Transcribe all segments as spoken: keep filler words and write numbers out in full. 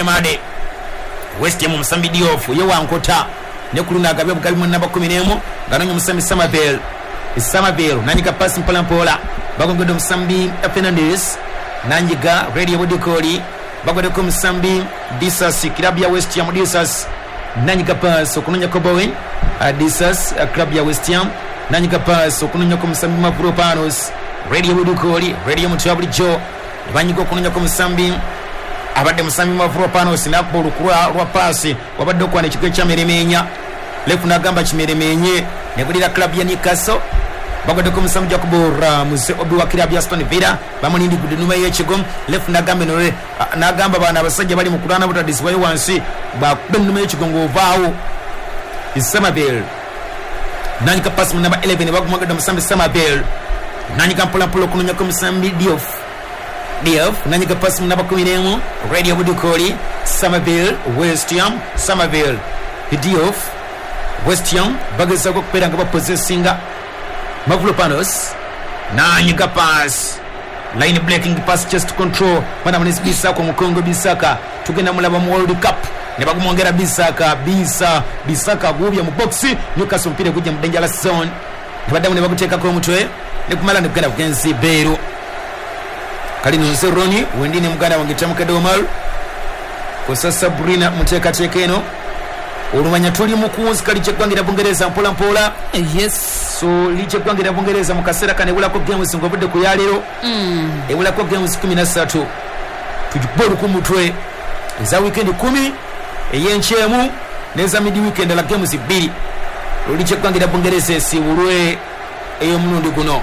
Emade West Ham Musambi Diouf ye wankota ne kuluna agabe bugali mu namba kumi n'emu ganonyo Musambi Samabel Samabel nanyiga pass mpola mpola bagongodo Musambi Fernandes nanyiga Radio Budikoli bagodo ko Musambi Disas club ya West Ham Disas nanyiga pass okunonya ko Bowen Disas club ya West Ham nanyiga pass okunonya ko Musambi Mavropanos Radio Budikoli Radio Mutabuli Joe banyiga okunonya ko Musambi abadde Musambi Mavropanos nakbo lukura lwa pasi wabadde okwana ekigwe kya Meremenya lefu nagamba kimeremenye nebulira club ya Newcastle bagodo ko Musambi Jakubura muze obi wa club ya Aston Villa bamunindi gudunuma y'ekigo lefu nagamba no nagamba bana abasajja bali mu kulana butadisi wayo wansi ba benuma y'ekigo ngovaawo Samabel nanyika pass mu number eleven bagumagodo Musambi Samabel nanyika mpola mpola kunonya ko Musambi Diouf Diouf nanyika pass mu number kumi n'emu Radio Budukoli Samabel West Ham Samabel Diouf West Ham bageza ko kupera nga bapossessinga Mavropanos nanyika pass line breaking pass chest control bana munisi Bisaka mukongo Bisaka tugenda mulaba mu World Cup ne bagumongera Bisaka bisa Bisaka gubya mu box Newcastle mpire kujja mu dangerous zone badamu ne baguteka ko mutwe ne kumala ne kugenda kugenzi Beru kalino Nseroni wendine muganda wangitamka Domal ko sasa Brina muteka tekeno olumanya tuli mukunzi kali kyegwangira Bungereza mpola mpola yes so liche gwangira Bungereza mukasera kanebula ko games ngobudde ku yalero mm ebula ko games kumi na tatu tujibolu ku mutwe za weekend kumi eyenchemu neza midi weekend la games bbiri liche gwangira Bungereza si ulwe eyo munundi guno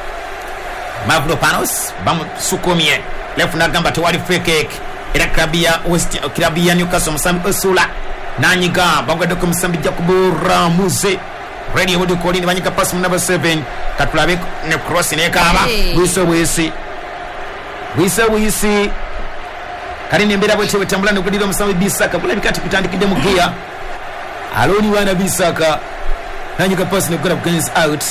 Mavropanos bamu sukomie lefu nagamba tewali free kick era krabia West krabia Newcastle Musambi Osula nanyiga bagodo ko Musambi Jakubura muze Radio Budukoli ni banyika pass mu number seven katulabe ne cross ne kaba wiso wisi wiso wisi kali ne mbera bwetewe tambula ne kudira Musambi Bisaka kula bikati kutandikide mu gear aloni wana Bisaka nanyika pass ne kugura against out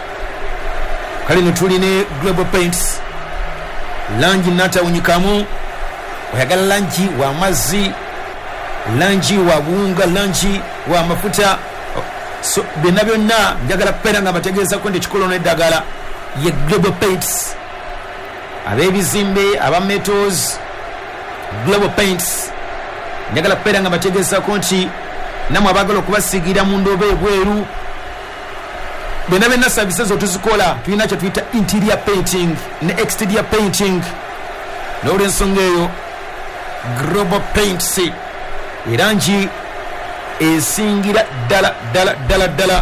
kali no tuli ne Global Paints lanji nata unyikamu oyagala lanji wa mazi lanji wa bunga lanji wa mafuta so bina byonna njagala pera nga bategeeza ko ndi kikolo n'eddagala ye Global Paints ab'ebizimbe aba metals Global Paints njagala pera nga bategeeza ko nti namwe abagala okubasigira mu ndobo ebweru bina byonna services otuzikola tulina kye tuyita interior painting ne exterior painting n'olw'ensonga eyo Global Paints erangi esingira dala dala dala dala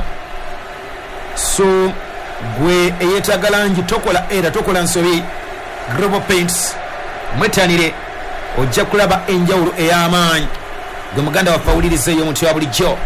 so gwe eyetagalangi tokola era tokola nsobi Global Paints mwetanire ojja kulaba enjawulo ey'amaanyi gwe muganda wa pawulirize eyo omuntu wa bulijjo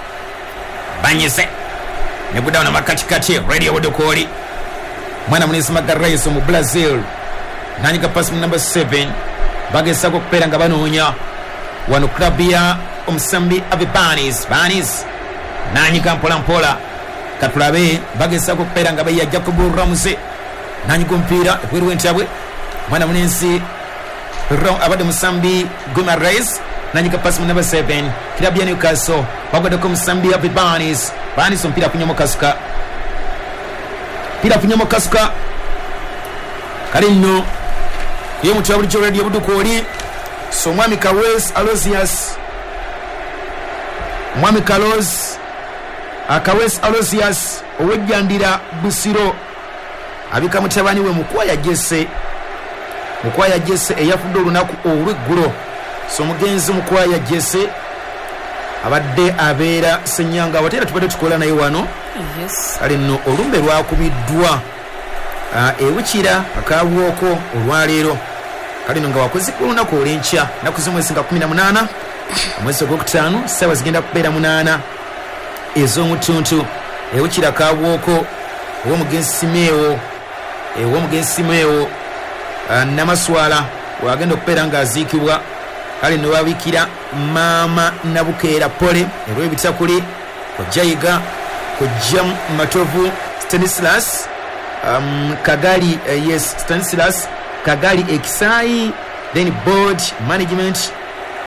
banyize ne gudawo na makatikati Radio Budukoli mwana munisi Magalhães mu Brazil nanyiga pass mu number seven bagezaako okupeera nga banoonya wano club ya Musambi Avibanis Banis nanyiga mpola mpola katulabe bagezaako okupeera nga beya Jacob Ramsey nanyiga omupiira ekweru entabwe mwana munensi abadde Musambi Guimarães nanyiga pass mu number seven club ya Newcastle bagoddeko Musambi Avibanis Banis omupiira kunyomo kasuka mpira kunyomo kasuka kali nno ye mutu wa Radio Budukoli so mwami Carlos Aloysius mwami Carlos Carlos Aloysius owejjandira Busiro abika mutabani we mukwaya Jesse mukwaya Jesse eyafudde olunaku olweggulo so mugenzi mukwaya Jesse abadde abeera Senyanga watera tubadde tukola naye wano yes kale nno olumbe lwakubiddwa ewukira akabwoko olwaleero kali nga wakozi olunaku olw'enkya naku z'omwezi nga kumi na munaana omwezi ogwokutaano ssaawa zigenda kubeera munaana ez'omutuntu ewukira kabwoko ow'omugenzi Simeewo ew'omugenzi Simeewo Namaswala wagenda okubeera ng'aziikibwa kale nno babikira maama Nabukeera Pole olw'ebitakuli kojjayiga kojja Matovu Stanislas um, Kagali uh, yes Stanislas Kagali Ekisai then board management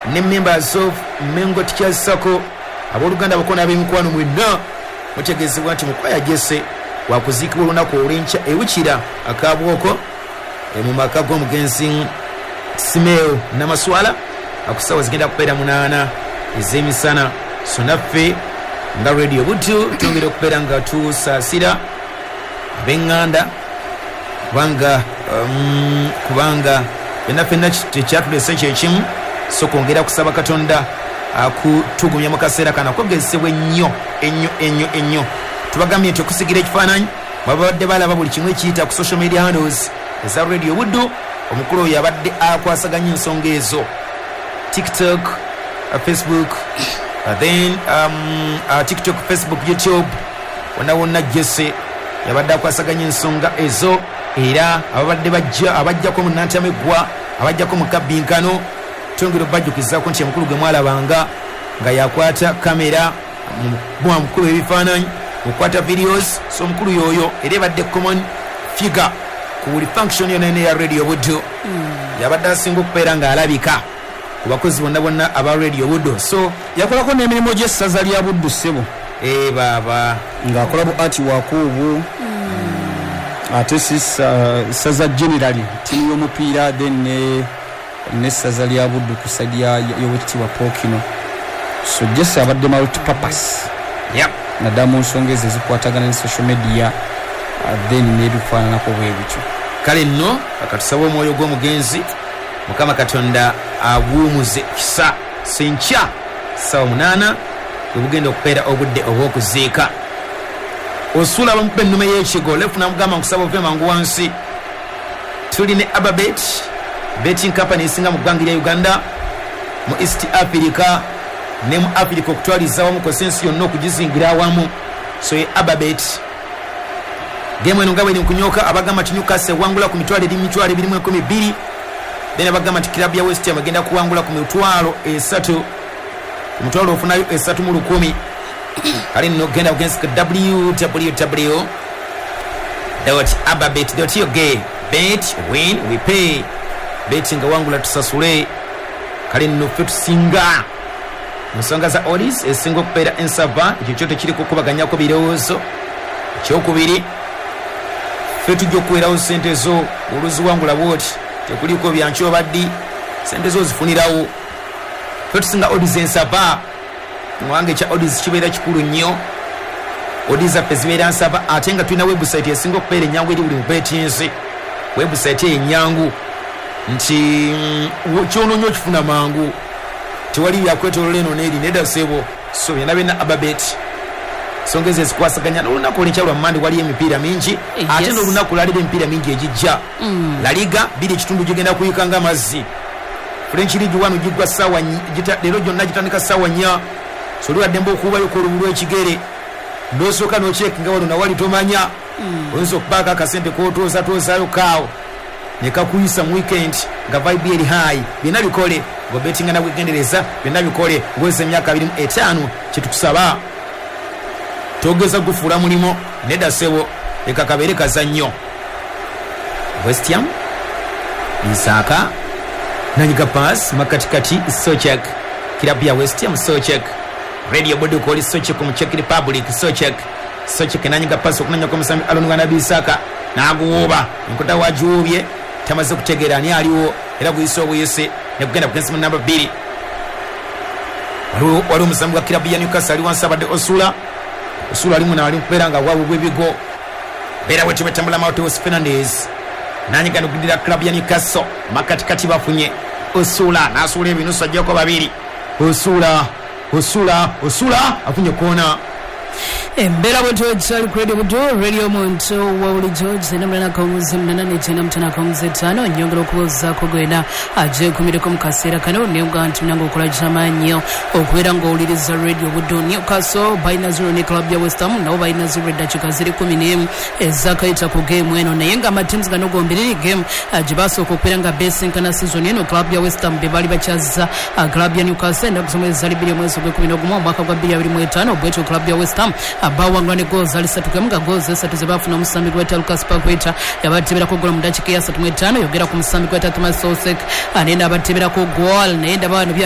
ne members of Mengo Teachers Circle abooluganda bakona ab'emikwano mwenna mutegeezebwa nti Mukwaya Jesse wakuziikibwa olunaku olw'enkya ewukira akaabwoko mu maka g'omugenzi Simeo Namaswala akusawa zigenda kubeera munaana ez'emisana. So naffe nga Radio Buddu tongera okubeera nga tusaasira ab'eŋŋanda kubanga um, kubanga fenna fenna tekyatulese kyekimu, so kwongera kusaba Katonda akutugumya mu kaseera kano akogezesebwa ennyo ennyo ennyo ennyo. Tubagambye nti okusigira ekifaananyi babadde balaba buli kimu ekiyita ku social media handles eza Radio Buddu. Omukulu oyo abadde akwasaganya ensonga ezo TikTok, uh, Facebook, uh, then um, uh, TikTok, Facebook, YouTube, wonna wonna Jesse yabadde akwasaganya ensonga ezo, era ababadde bajja abajjako mu Nantamegwa abajjako mu Kabbinkano tongera bajjukizaako nti omukulu gwe mwalabanga nga yakwata kamera mu mukulu ebifaananyi mukwata videos. So omukulu yoyo era ebadde common figure ku buli function yonna ya Radio Buddu. mm. yabadde asinga okubeera nga alabika ku bakozi bonna bonna aba Radio Buddu. So yakolako n'emirimu gy'essaza lya Buddu ssebo e baba ng'akola bu ati wakuubu ate si saza generally timu y'omupiira then ne n'essaza lya Buddu ku side y'owekitiibwa Pokino. So Jesse abadde multi purpose yep. naddala mu nsonga ezo ezikwatagana ne social media uh, then n'ebifaananako bwe bityo. Kale nno akatusaba omwoyo gw'omugenzi Mukama Katonda aguumuze kisa senkya ssaawa munaana bwe bugenda okubeera obudde obw'okuziika. Osula bamukuba ennume y'ekigo lefu namugamba nkusaba ove mangu wansi. Tuli ne Ababet betting company esinga mu ggwanga lya Uganda mu East Africa ne mu Africa okutwaliza wamu kosensi yonna okugizingira awamu. So ye Ababet game eno nga bwe nkunyoka abagamba nti Newcastle wangula ku mitwalo eri mitwalo ebiri mu enkumi bbiri, then abagamba nti club ya West Ham agenda kuwangula ku mitwalo esatu ku mitwalo ofunayo esatu mu lukumi. Kale nno genda against w w w dot ababet dot u k. Bet win we pay. Bet nga wangula tusasule. Kale nno ffe tusinga nsonga za odds esinga okubeera ensava ekyo kyoto kiri kukubaganyako birowoozo. Ekyokubiri ffe tujja okuweerawo sente zo oluziwangula bwoti tekuliko byanki obaddi sente zo zifunirawo. Ffe tusinga odds ensava muwange kya odds kibeera kikulu nnyo. Odds zaffe zibeera nsava ate nga tulina website esinga okubeera ennyangu eri buli mubetinzi. Website ennyangu nti kyonoonyo okifuna mangu tewali byakwetolola eno neeri nedda sebo. So byonna byonna Ababet ensonga ezo ezikwasaganya n'olunaku olw'enkya lwa Mande waliyo emipiira mingi. Yes. Ate n'olunaku lwalira emipiira mingi egijja. mm. La Liga biri ekitundu gigenda kuyika nga amazzi. French League wano giggwa ssaawa leero gyonna gitandika ssaawa nnya. So lwadde okubayo olubu lw'ekigere n'osooka n'okyeka nga wano nawali tomanya. mm. oyinza okubaako akasente k'otooza toozaayo kaawo ne kakuyisa mu weekend nga vibe eri high. Byonna bikole ng'obetinga na bwegendereza, byonna bikole ng'oweza emyaka abiri mu etaano. Kyetukusaba togeza gufuula mulimo nedda ssebo leka kabeere kazannyo. West Ham Nsaaka nanyiga pass makatikati Sochek kilabu ya West Ham Sochek Radio Buddu koli Sochek mu Czech Republic Sochek Sochek nanyiga pass okunanya kwa Musami Alonga na Bisaka naguwoba nkota wajuubye tamaze kutegeera ani aliwo era guyise obuyise ne kugenda kugensi mu namba bbiri. Waliwo waliwo omusambi wa kilabu ya Newcastle ali wansi abadde Osula. Osula alimu na wali kubeera nga bwabu bw'ebigo beera bwe tibetambula Mateus Fernandes nanyiga nokudira club ya Newcastle makatikati bafunye Osula n'asuula ebinusu ajjako babiri. Osula Osula Osula afunye kona. Mbera bwetyo ekisali ku Radio Buddu Radio Muntu wa buli George zenamulana kaunguzi munana nechena mutana kaunguzi etaano nyongera okubuuzaako gwena aje kumireko mu kaseera kano neuga nti nange okola kitamanyi okubeera ng'owuliriza Radio Buddu. Newcastle balina zero ne club ya West Ham nabo balina zero eddakiika ziri kumi n'emu ezakayita ku geemu eno naye nga amatiimuzi gano gombiriri geemu gye basooka okubeera nga beesinkana sizoni eno club ya West Ham be baali bakyazza club ya Newcastle ennaku zomwezi bbiri omwezi ogw'ekumi n'ogumu omwaka gwa bbiri abiri mu etaano bwetyo club ya West Ham bawangula ne goals ali satu kemu nga goals esatu ze bafuna omusambi gweta Lucas Paqueta yabateberako goal mu dakiika ya satu mu etaano yogera ku musambi gweta Thomas Sosek anenda abateberako goal naye ndaba bano byandibanga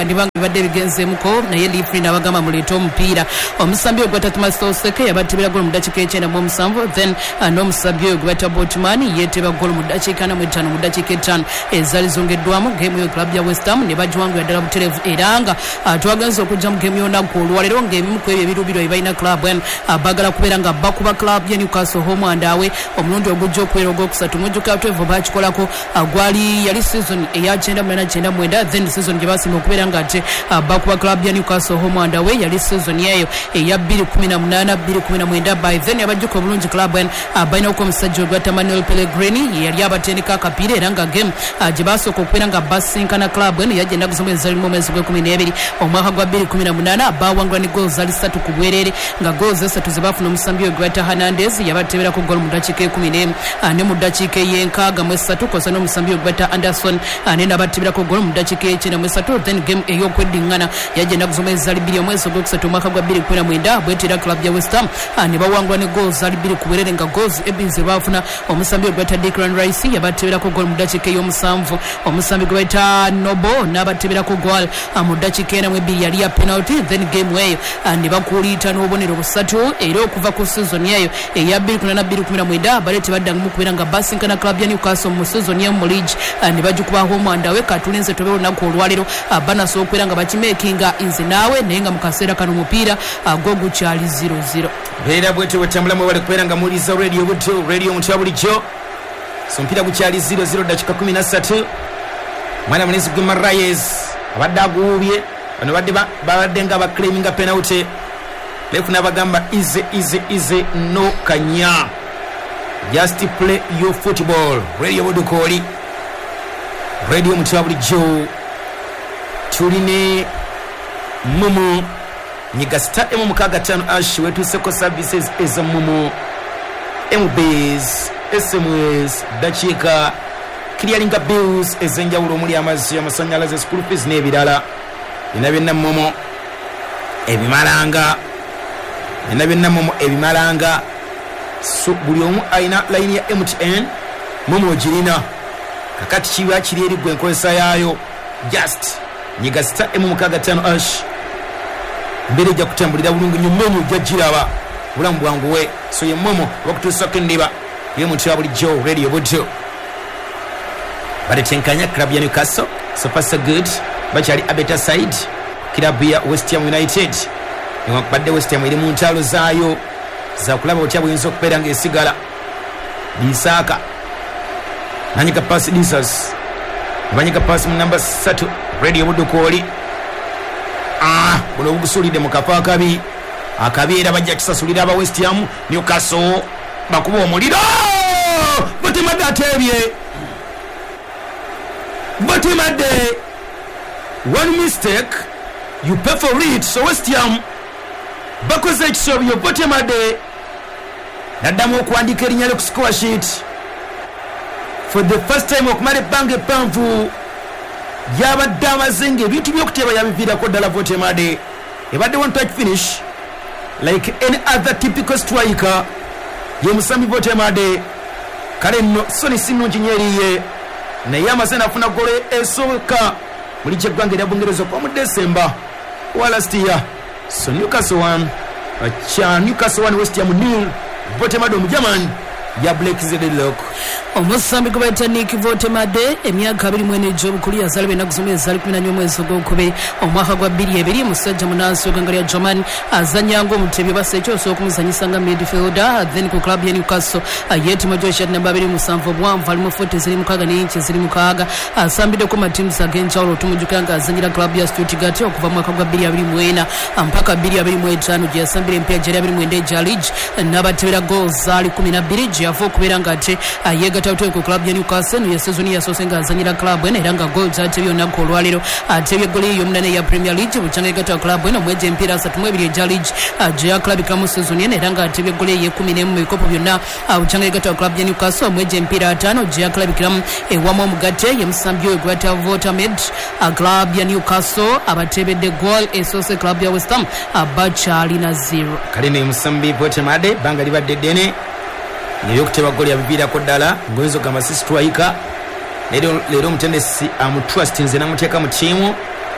bibadde bigenzeemuko naye Lifri n'abagamba muleeta omupiira. Omusambi ogwa Tatuma Oseke yabattibira golo mu ddakiika ekyenda mu omusanvu then n'omusambi oyo gwe batta Botman yeeteba golo mu ddakiika ana mu etaano mu ddakiika ettaano ezaali zongeddwamu geemu yo club ya West Ham ne bagiwangula ddala butereevu era nga twagenza okujja mu geemu y'olunaku olwaleero ng'ebimu ku ebyo ebirubirwa bye balina club en baagala kubeera nga bakuba club ya Newcastle home and away omulundi ogujja okubeera ogwokusatu mujjuka twevu bakikolako gwali yali season eya kyenda munana kyenda mwenda then season gye basinga okubeera nga ate bakuba club ya Newcastle home and away yali season eyo eya bbiri kumi na munaana bbiri kumi na mwenda by then abajjuka obulungi club en balina okuba omusajja ogwatta Manuel Pellegrini yali abatendeka akapiira era nga game gye basooka okubeera nga basinkana club en yajja ennaku zomwezi zali mu mwezi gw'ekumi n'ebiri omwaka gwa bbiri kumi na munaana bawangula ne goals zali ssatu ku bwereere nga goals esatu ze baafuna omusambi oyo gwatta Hernandez yabateberako golo mu ddakiika ekumi n'emu ne mu ddakiika ey'enkaaga mu esatu kosa n'omusambi oyo gwatta Anderson ne nabateberako golo mu ddakiika ey'ekyenda mu esatu then game ey'okweddiŋŋana yajja ennaku zomwezi zali bbiri omwezi ogwokusatu omwaka gwa bbiri kumi na mwenda bwetera club ya West Ham ne bawangula ne goals zali bbiri ku bwereere nga goals ebbiri ze baafuna omusambi oyo gwatta Declan Rice yabateberako golo mu ddakiika ey'omusanvu omusambi gwe bayita Nobo n'abateberako goal mu ddakiika ena mu ebbiri yali ya penalty then game eyo ne bakuliita n'obubonero busatu era okuva ku season eyo eya bbiri kumi na bbiri kumi na mwenda bale tebaddangamu kubeera nga basinkana club ya Newcastle mu season emu mu league ne bagikuba home and away katulinze tobe olunaku olwaleero banasobola okubeera nga bakimeekinga nze naawe naye nga mu kaseera kano omupiira gwo gukyali zero zero beera bwete wetambulamu webale kubeera nga muwuliriza radio buto radio mutya bulijjo so omupiira gukyali zero zero ddakiika kumi na ssatu mwana munezi Guma Reyes abadde aguwubye bano badde babadde nga baclaiminga penalty lefu n'abagamba ize ize ize no kanya just play your football radio budukoli radio mutya bulijjo tuline mumu nyiga star emu mukaaga ttaano ash wetuuseko services eza mumu mbs sms dakiika clearinga bills ez'enjawulo omuli amazzi amasanyalaze school fees n'ebirala bina byonna mumu ebimalanga bina byonna mumu ebimalanga so buli omu alina layini ya M T N mumu ogirina kakati kiba kiri eri gwe enkozesa yaayo just nyiga star emu mukaaga ttaano ash mbere ejja kutambulira bulungi nnyo mumu ojja giraba bulamu bwanguwe so ye mumu bakutuusako endiba ye muntu ya bulijjo radio budjo batetenkanya club ya Newcastle so far so good bakyali abeta side club ya West Ham United newankubadde West Ham eri mu ntalo zaayo za kulaba otya buyinza okubeera ng'esigala Bisaka nanyika pasi Disas banyika pasi mu namba ssatu radio budukoli ah buno bugusulidde mu kafa akabi akabi era bajja kisasulira aba West Ham Newcastle bakuba omuliro Botemadde atebye Botemadde one mistake you pay for it so West Ham bakoze ekisobyo Botemadde naddamu okuwandika erinnya lyo ku score sheet for the first time okumala ebbanga eppanvu yabadde amaze ebintu by'okuteeba yabiviirako ddala Botemadde ebadde one touch finish like any other typical striker ye musambi Botemadde kale nno soni sinungi nyeriye naye amaze nafuna gole esooka muli kyeggwanga erya Bungereza okuva mu December wa last year so Newcastle one acha Newcastle one West Ham nil Botemadde omujaman ya Black Z Lock omusambi gwe bayita Nick Botemadde emyaka abiri mu ena egy'obukulu yazaalibwa ennaku zomwezi zali kumi na nnya omwezi ogwokubiri omwaka gwa bbiri ebiri musajja munansi oganga lya German azanya ng'omutebi basa ekyoso okumuzanyisa nga midfielder then ku club ya Newcastle yeetima gyoshat namba abiri musanvu obuwanvu ali mu futi ziri mukaaga n'inchi ziri mukaaga asambiddeko matiimu ag'enjawulo tumujjukira nga azanyira club ya Stuttgart okuva mu mwaka gwa bbiri abiri mu ena mpaka bbiri abiri mu etaano gye yasambira empiya gyali abiri mu enda egya league n'abatebera goals zaali kumi na bbiri gye yafa okubeera nga ate yeegattawutewe ku club ya Newcastle no ye sezoni yasoose nga azanyira club eno era nga goals atebye olunaku olwaleero atebye goli ey'omunana eya Premier League bukyanga yeegattawa club eno omwezi empiira asatu mu ebiri egya league gye yakulabikamu sezoni eno era nga atebye goli ey'ekumi n'emu mu bikopo byonna bukyanga yeegattawa club ya Newcastle omwezi empiira ataano gye yakulabikiramu ewamu omugatte ye musambi oyo gwe bayita Votamed club ya Newcastle abatebedde goal esoose club ya West Ham bakyalina zero kale ne musambi Botemadde banga libadde ddene ebyokuteba goli yabiviirako ddala ngoyinza okugamba si striker leero omutendesi amutrust nze namuteeka mu tiimu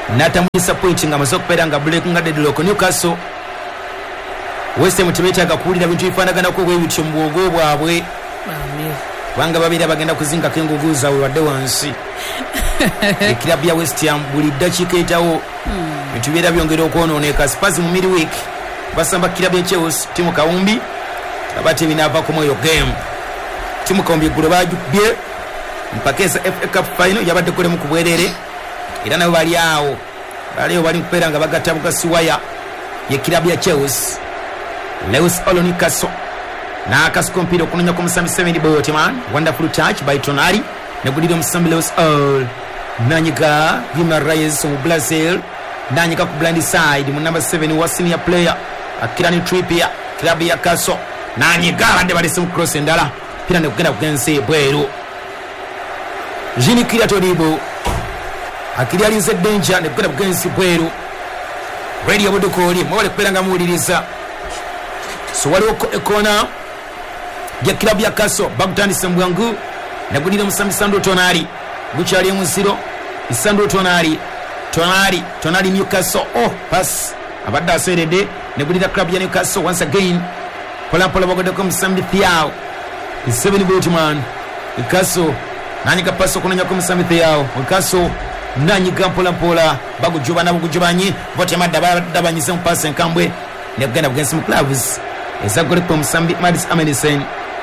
nata disappointing amaso kupera nga break nga deadlock Newcastle West Ham tebetaaga kuwulira bintu bifaanaganako bwe bityo mu bwogo bwabwe banga babiri abagenda kuzinga kengugu zaabwe wadde wansi ekilabu ya West Ham buli ddakiika etawo bintu bibeera byongera okwonooneka Spurs mu midweek basamba kilabu ya Chelsea timu kawumbi abate binaavaako mu eyo game timu kawumbi eggulo baajubye mpaka eza F A Cup final yabadde kolemu ku bwerere era nabo bali awo baliyo bali mukubeera nga bagatta bugasi waya yekilabu ya Chelsea Lewis Olonikasso n'akasuka omupiira okunonya ku musambi seven Boatman wonderful touch by Tonali negulira omusambi Lewis Ol nanyiga Guimar Reyes mu Brazil nanyiga ku blind side mu number seven wa senior player Akirani Trippier kilabu ya Kasso nanyiga abadde balese mu cross endala pira nekugenda kugenzi bweru Jini Kira Todibo akiri alize danger nekugenda kugenzi bweru radio budukoli mwale kupera nga muwuliriza so waliwo ekona ya kilabu ya Kasso bagutandise mbwangu nagulira musambi Sandro Tonali gukyali mu zero Sandro Tonali Tonali Tonali Newcastle oh pass abadde aserede negulira club ya Newcastle once again pola pola bagode ko musambi Thiaw seven Boatman Newcastle nanyika pass okunonya ko musambi Thiaw Newcastle nanyika pola pola bagujuba nabo gujubanyi bote madaba dabanyize mu pass enkambwe negenda bugensi mu clubs ezagole ko musambi Madis Amenisen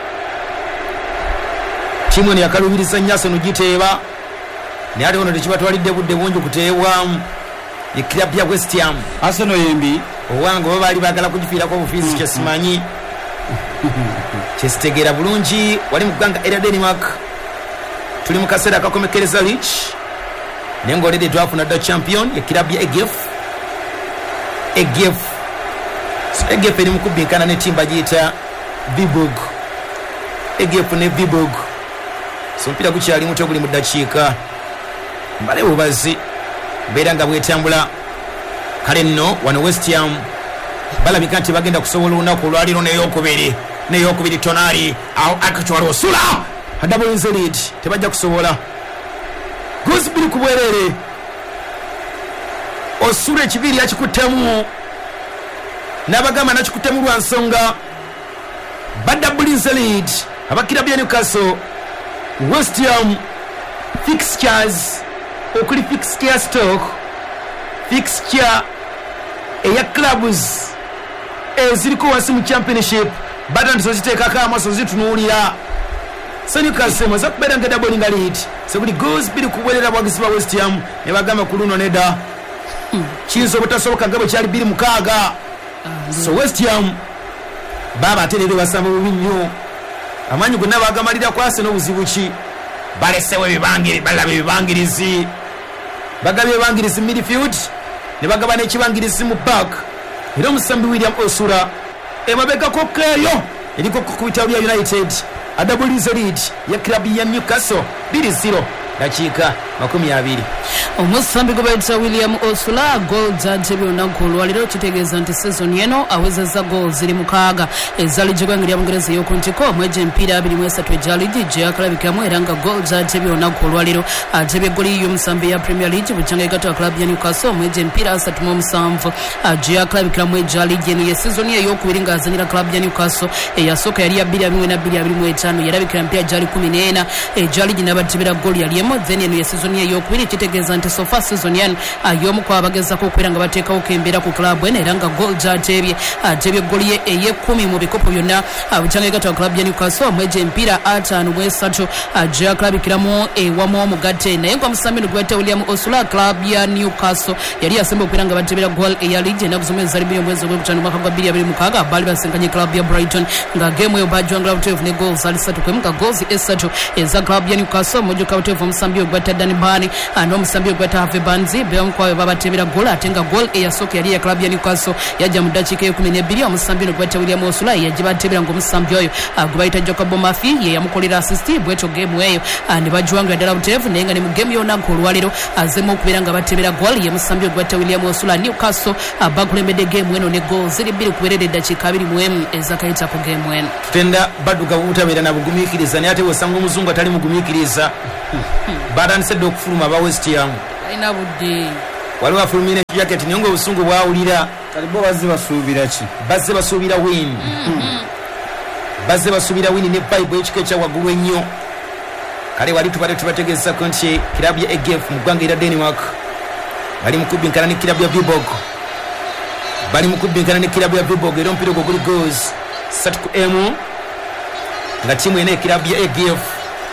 timu ni yakalubiriza nyaso nugiteeba ne ali ono tekibatwalidde budde bungi kuteebwa ekilabu ya West Ham Arsenal yembi owango bali bagala kugifiirako obufiisi kyesimanyi kyesitegera bulungi wali mu ggwanga era Denmark tuli mu kaseera akakomekereza rich naye ng'oledde twafuna dda champion ekilabu ya Egef Egef so Egef eri mu kubbinkana ne timba giyita Viborg Egef ne Viborg so mpira gukyali muto guli mu ddakiika mbale bubazi mbeera nga bwetambula kale nno wano West Ham balabika nti bagenda kusobola olunaku olwaliro neyokubiri neyokubiri Tonali akatwala osula adabulinze lead tebajja kusobola gosibiri ku bwerere osula ekibiri akikuttemu n'abagamba nakikuttemu lwa nsonga badabulinze lead abakilabu ya Newcastle West Ham fixtures okuli fixture stock fixture eya clubs eziriko wansi mu championship bada ndizo ziteekako amaso zitunuulira so Newcastle maze kubeera nga dabolinga lead so buli goals biri kubwerera bwagizi ba West Ham ne bagamba ku luno nedda kiyinza obutasoboka nga bwe kyali biri mukaaga so West Ham baba aterere basamba bubi nnyo amanyi gonna bagamalira kwase n'obuzibu ki balesewo ebibangiri balabe ebibangirizi bagabye ebibangirizi midfield ne bagaba n'ekibangirizi mu back era omusambi William Osura emabegako keeyo eriko kubita lya United adabulize lead ya club ya Newcastle two zero dakiika makumi abiri omusambi gwebayita William Osula goal judge byonako olwaliro kitegeeza nti season yeno awezezza goal ziri mukaaga ezali gyegwangira Bungereza y'okuntiko omwezi empiira abiri mu esatu egya ligi gye yakalabikamu era nga goal judge byonako olwaliro ate byegoli y'omusambi ya Premier League bukyanga egato ya club ya Newcastle omwezi empiira asatu mu musanvu gye yakalabikiramu egya ligi eno ye season ey'okubiri ng'azanyira club ya Newcastle eyasooka yali ya bbiri abiri na bbiri abiri mu etaano yarabikira mpira gyali kumi n'ena egya ligi n'abatibira goal yali emu then eno ye season ey'okubiri kitegeeza nti so far season yan ayomu kwa bagezako okwera nga bateekawo kembera ku club eno era nga goal gyatebye atebye goli ye ey'ekkumi mu bikopo byonna bukyanga egato ya club ya Newcastle omwezi empiira ataano mu esatu gye yakalabikiramu ewamu omugatte naye nga omusambi gwebayita William Osula club ya Newcastle yali yasemba okwera nga batebera goal eya ligi enaku zomwezi zali bbiri omwezi ogwokutaano mwaka gwa bbiri abiri mukaaga baali basenkanye club ya Brighton nga game eyo bajwangala buteevu ne goals ali ssatu kwemu nga goals esatu eza club ya Newcastle mujjuka buteevu omusambi ogwebayita Danny Barney n'omusambi ogwebayita Harvey Barnes benkwayo babatebera goal ate nga goal eyasooka yali ya club ya Newcastle yajja mu ddakiika ekumi n'ebbiri omusambi ono gwebayita William Osula yagibatebera ng'omusambi oyo gwebayita Jacob Murphy ye yamukolera assist bwetyo game eyo ne bagiwangira ddala buteevu naye nga ne mu game yonanka olwaliro azemu okubeera nga batebera goal ye musambi ogwebayita William Osula Newcastle bakulembedde game eno ne goal ziri bbiri kubeerera eddakiika abiri mu emu ezakayita ku game eno tutenda badduka butabeera na bugumiikiriza naye ate bwosanga omuzungu atali mugumiikiriza batandise dda okufuluma aba West Ham alina budde waliwo afulumira jacket nyongo obusungu bwawulira kalibo bazze basuubira ki bazze basuubira win bazze basuubira win ne Bible ekiko ekya waggulu ennyo kale wali tubadde tubategeezako nti kirabu ya A G F mu ggwanga erya Denmark bali mu kubbinkana ne kirabu ya Viborg bali mu kubbinkana ne kirabu ya Viborg era omupiira ogwo guli goals satu ku emu nga tiimu ena ekirabu ya A G F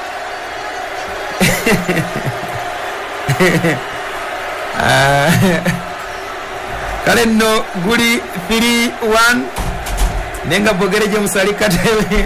kale nno guli three one nenga Bogere James ali katebe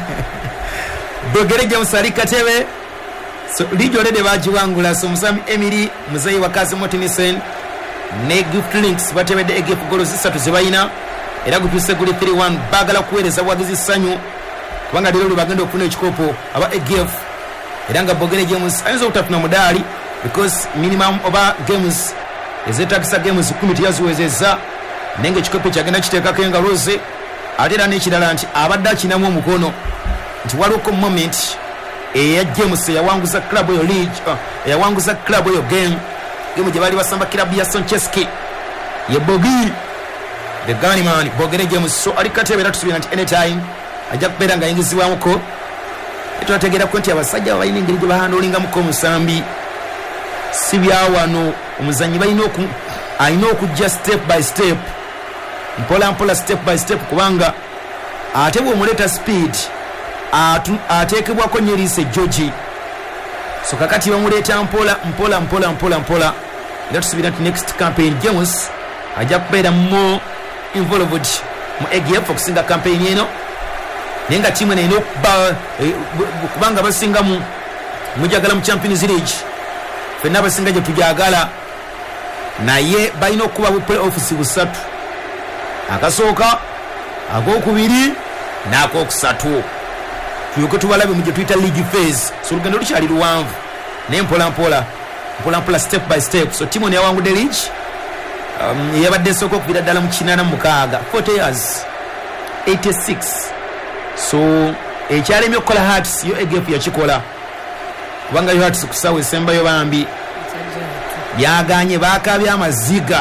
Bogere James ali katebe so lijo lede bajiwangula so Musami Emily muzayi wa Kazi Motinisen ne Gift Links batebedde A G F goals zisatu zibayina era gutuse guli three one bagala kuweereza bwagizi sanyu kubanga lero bagenda okufuna ekikopo aba A G F era nga Bogere James ayinza okutafuna mudaali because minimum oba games ezetagisa games kumi tiyaziwezezza nenge ekikopo kyagenda kiteekako engalo ze ate era n'ekirala nti abadde akinamu omukono nti waliwo moment eya James eyawanguza club eyo league eyawanguza club eyo game game gye baali basamba club ya Soncheski ye Bogi the gunman Bogere James so ali katebe era tusubira nti anytime ajja kubeera nga ayingizibwamuko etwategeerako nti abasajja balina engeri gye bahandolingamuko omusambi si byawano omuzanyi balina alina okujja step by step mpola mpola step by step kubanga ate bw'omuleeta speed ateekebwako nnyo eriisa ejjogi so kakati bamuleeta mpola mpola mpola mpola mpola era tusubira nti next campaign James ajja kubeera more involved mu A G F okusinga campaign eno naye nga tiimu eno erina kubanga basingamu mujagala mu Champions League fenna abasinga gye tujagala naye balina okuba bu play-offs busatu akasooka akokubiri n'akokusatu tulyoke tubalabe mu gye tuyita league phase so olugendo lukyali luwanvu naye mpola mpola mpola mpola step by step so tiimu eno yawangudde league um, yabadde esooka okubira ddala mu kinaana mu mukaaga forty years eighty-six so ekyalemye okukola Hearts yo A G F yakikola kubanga yo Hearts kusaawa esembayo bambi byaganye bakabya amaziga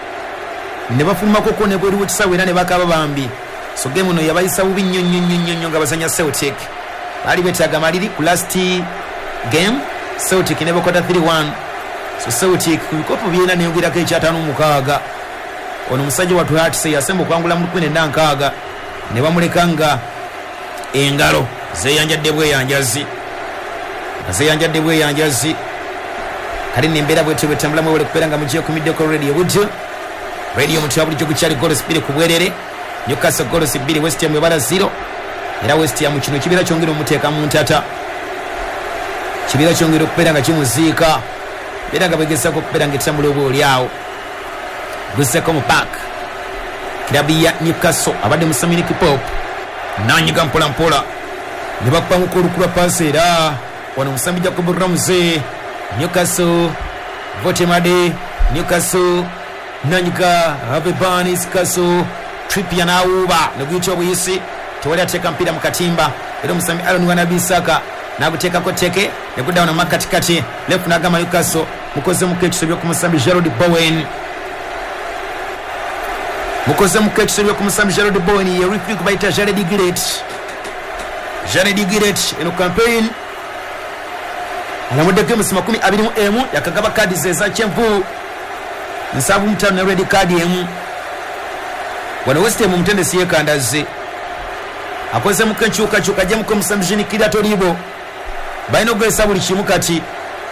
ne bafulumako ko ne bweru wekisaawa era ne bakaba bambi so game no yabayisa bubi nnyo nnyo nnyo nnyo nga bazanya Celtic bali betaaga maliri ku last game Celtic ne bakota three one so Celtic kubikopo byena ne yogirako ekyataano mukaaga ono musajja watu Hearts yasemba okwangula mu kumi na nkaaga ne bamuleka nga engalo zeyanjadde bweyanjazi zeyanjadde bweyanjazi kali nembeera bwetyo betambulamu wale kubeera nga mugiye kumiddeko radio budyo radio mutu bulijjo gukyali goals bbiri ku bwerere Newcastle goals bbiri West Ham ebala zero era West Ham kino kibeera kyongera omuteeka mu ntata kibeera kyongera okubeera nga kimuziika beera nga bwegezako okubeera nga etambula oba oliawo guseko mu park kirabu ya Newcastle abadde mu Dominic Pop nanyiga mpola mpola ne bakubamuko olukula paasi era wano musambi Jacob Ramsey Newcastle Votemade Newcastle nanyiga Avebanis Castle Trippier nawuba neguyitwa buyisi tewali ateeka mpira mu katimba era omusambi Aaron Wan-Bissaka naguteekako teke neguddawo na makatikati left n'agamba Newcastle mukoze muko ekisobyo ku musambi Gerald Bowen mukoze muko ekisobyo ku musambi Gerald Bowen ye referee kubayita Jared Gillett Jared Gillett eno campaign alamudde games makumi abiri mu emu yakagaba kadi ze za kyenvu nsavu mutano ne red card emu wano West Ham mutendesi yekandaze akoze muko enkyuka kyuka je muko musambi Jean Kira Toribo bayino gwesa buli kimu kati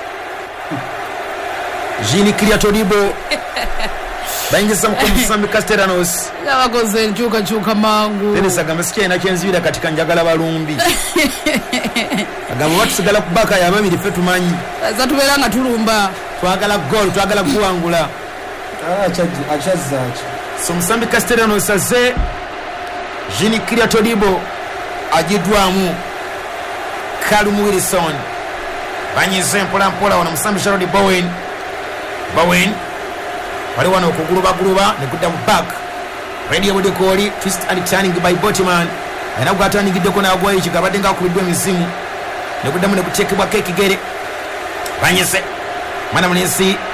Jean Kira Toribo bayingiza muko musambi Castellanos abakoze enkyuka kyuka mangu Teresa gamba sikyena kyenzibira katika njagala balumbi agamba batusigala kubaka yababiri fe tumanyi zatubeera nga tulumba twagala goal twagala kuwangula akyazzaaki so musambi Castellanos aze Jean Kira Toribo agiddwamu Callum Wilson banyize mpola mpola wano musambi Gerald Bowen Bowen wali wano okugulubaguluba ne kudda mu back radio budekoli twist and turning by Botman era gwatanigiddeko n'agwayo kigabadde nga akubiddwa emizimu ne kuddamu ne kuteekebwako ekigere banyize mwana munensi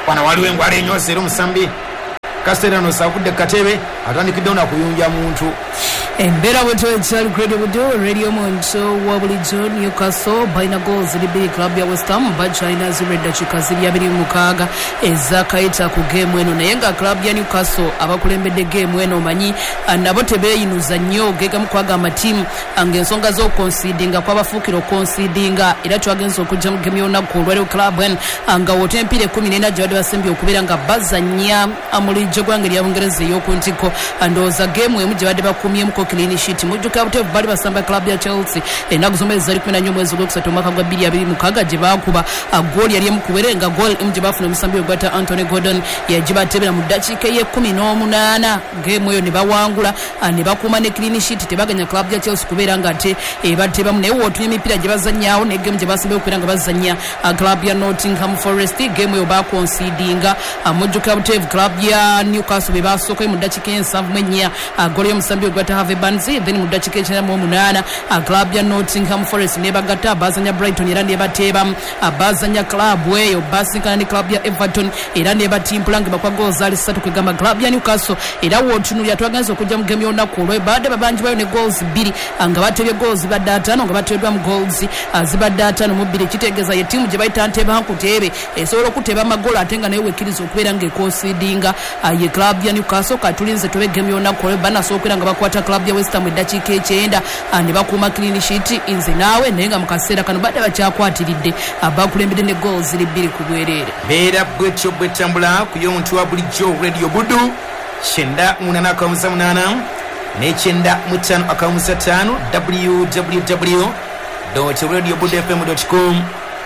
wano waliwo engwala enyosa era omusambi Castellanos savudde katebe atandikidde nakuyunja muntu embeera bwetyo ekyali credible radio muntu wa bulijjo Newcastle balina goals libiri club ya West Ham bakyalina zirwe eddakiika ziri abiri mu mukaaga ezakayita ku geemu eno naye nga club ya Newcastle abakulembedde geemu eno omanyi nabo tebeeyinuza nnyo gegamu kwaga amatiimu ng'ensonga z'okonsidinga kwabafuukira okonsidinga era twagenza okujja mu geemu y'olunaku olwaleero club en nga woota empiira ekkumi n'ena gye badde basembye okubeera nga bazannya mulijjo gwangeri ya Bungereza ey'okuntiko ndowooza geemu emu gye badde bakumyemuko clean sheet mujjuka butevu bali basamba club ya Chelsea enaku zombe zali kumi na nnya omwezi gw'okusatu omwaka gwa bbiri abiri mukaaga gye baakuba goal yali emu kubere nga goal emu gye baafuna omusambi ogwata Anthony Gordon yagibatebera mu ddakiika y'ekkumi n'omunaana geemu eyo ne bawangula ne bakuuma ne clean sheet tebaganya club ya Chelsea kubeera nga ate ebatebamu naye wootunya emipiira gye bazannyawo ne geemu gye basembayo okubeera nga bazannya club ya Nottingham Forest geemu eyo baakonsidinga mujjuka butevu club ya Newcastle be basookayo mu ddakiika ensanvu mu ennya goal y'omusambi ogwata Harvey Barnes then mu ddakiika ekyenda mu omunaana club ya Nottingham Forest ne bagatta bazanya Brighton era ne bateebamu bazanya club eyo basinkana ne club ya Everton era ne batimpula nga bakwa goals ali ssatu kwegamba club ya Newcastle era wootunulira twagenza okujja mu geemu y'olunaku olwo badde babanji bayo ne goals bbiri nga batebye goals badde ataano nga bateeddwa mu goals zibadde ataano mu bbiri kitegeeza ye ttiimu gye bayita nteebankuteebe esobola okuteeba amagolo ate nga naye wekkiriza okubeera ng'ekonsidinga ye club ya Newcastle katulinze tobe geemu y'olunaku olwo banasookera nga bakwata club ya West Ham eddakiika ekyenda ne bakuuma clean sheet nze naawe naye nga mu kaseera kano badde bakyakwatiridde bakulembedde ne goals ziri bbiri ku bwereere beera bwetyo bwetambula ku y'omuntu wa bulijjo radio budu kyenda munaana akawumusa munaana n'ekyenda mu ttaano akawumusa ttaano www radio budu fm com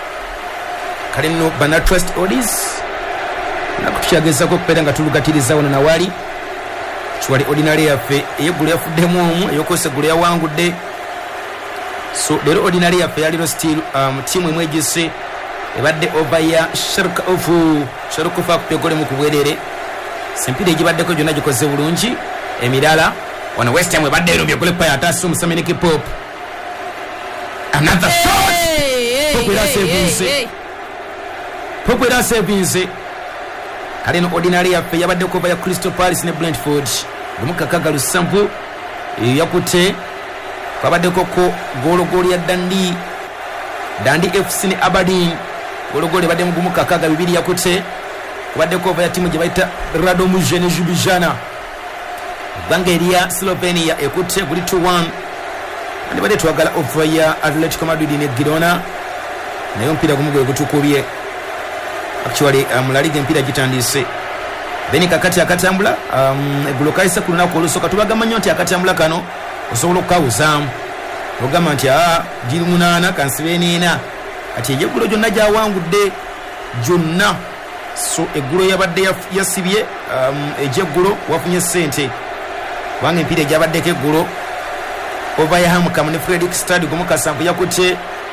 kale nno bana trust odis nakutukyagezako okubeera nga tulugatiriza wano nawali kiwali ordinary yaffe eyeggulu yafuddemu omu eyokozesa eggulu yawangudde so leero ordinary yaffe yaliro still um, tiimu emu egise ebadde over ya sharukofu sharukofu akupya golemu ku bwerere sempiira egibaddeko gyonna gikoze bulungi emirala wano West Ham ebadde erombye golepa ataasa omusaminiki pop another shot pop era sevinze pop era sevinze kale no ordinary yaffe yabadde kova ya Crystal Palace ne Brentford lumukakaga lusampu yakutte kwabaddeko ko gologoli ya Dundee Dundee F C ne Aberdeen gologoli badde mu gumukakaga bibiri yakutte kwabaddeko ova ya timu gye bayita Radom Jene Jubijana Bangeria Slovenia ekutte guli two one andi badde twagala ova ya Atletico Madrid ne Girona naye omupiira gumu gwe gutukubye actually um, La Liga mpira gitandise then kakati akatambula um, eggulo kaisa ku lunaku olusooka tubagamba nnyo nti akatambula kano osobola okukawuzaamu ogamba nti aa giri munaana kansibe eniina kati egyeggulo gyonna gyawangudde gyonna so eggulo yabadde yasibye um, egyeggulo wafunye ssente kubanga empiira egyabaddeko eggulo ova ya Hamcam ne Frederick Stade gumu kasanvu yakutte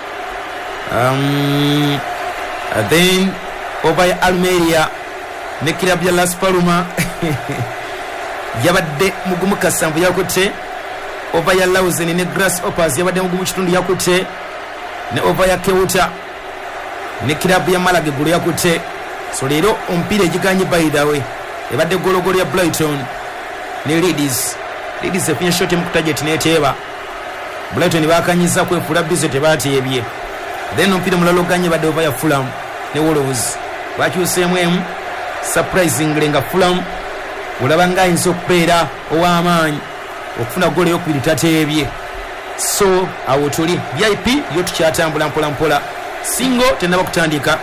um, then over ya Almeria ne club ya Las Palmas yabadde mugumu kasanvu yakutte over ya Lausanne ne Grasshoppers yabadde mugumu kitundu yakutte ne over ya Ceuta ne club ya Malaga gulu yakutte so leero omupiira egiganye by the way ebadde gologolo ya Brighton ne Leeds Leeds efunye shot mu target neteeba Brighton bakanyiza kwefula bize tebateebye then omupiira mulalo ganye badde over ya Fulham ne Wolves bakyuseemu emu surprisingly nga Fulham olaba nga ayinza okubeera ow'amaanyi okufuna golo eyokubiri tateebye so awo tuli V I P yo tukyatambula mpola mpola singo tenaba kutandika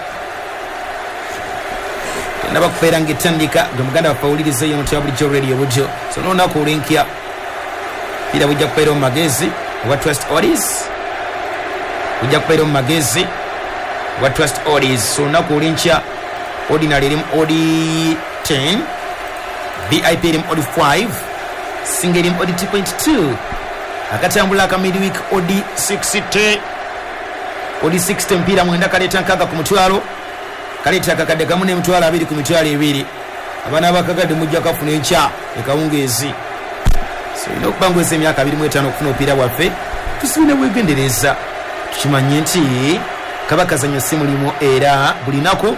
tenaba kubeera ngaetandika nga muganda waffe awuliriza yo mutya bulijjo radio bujo so nonaku olinkya pira bujja kubeera mu magezi oba trust ordis bujja kubeera mu magezi oba trust ordis so nonaku olinkya ordinary erimu odi ten V I P erimu odi five single erimu odi two point two akatambula aka midweek odi sixty odi sixty mpira mwenda kaleta nkaga ku mutwalo kaleta akakadde kamu n'emitwalo abiri ku mitwalo ebiri abaana abakakadde mujja kafuna enkya ekawungeezi so ina okubangweza emyaka abiri mu etaano okufuna opiira bwaffe tusiine bwegendereza tukimanye nti kabakazanyo si mulimu era buli nako